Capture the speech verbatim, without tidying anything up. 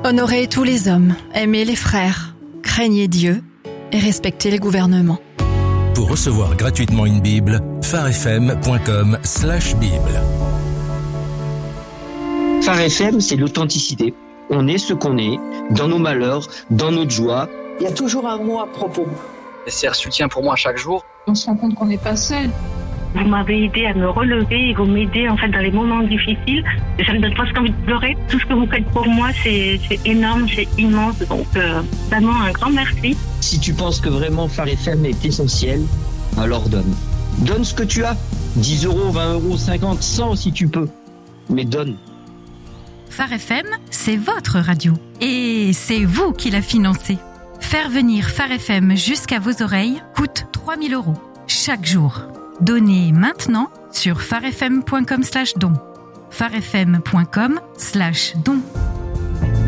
Honorez tous les hommes, aimez les frères, craignez Dieu et respectez les gouvernements. Pour recevoir gratuitement une Bible, farfm.com slash Bible. Phare F M, c'est l'authenticité. On est ce qu'on est, dans nos malheurs, dans notre joie. Il y a toujours un mot à propos. C'est un soutien pour moi chaque jour. On se rend compte qu'on n'est pas seul. Vous m'avez aidé à me relever et vous m'aidez en fait dans les moments difficiles. Ça me donne presque envie de pleurer. Tout ce que vous faites pour moi, c'est, c'est énorme, c'est immense. Donc euh, vraiment un grand merci. Si tu penses que vraiment Phare F M est essentiel, alors donne. Donne ce que tu as. dix euros, vingt euros, cinquante, cent si tu peux. Mais donne. Phare F M, c'est votre radio. Et c'est vous qui la financez. Faire venir Phare F M jusqu'à vos oreilles coûte trois mille euros chaque jour. Donnez maintenant sur farfm.com slash don. farfm.com slash don.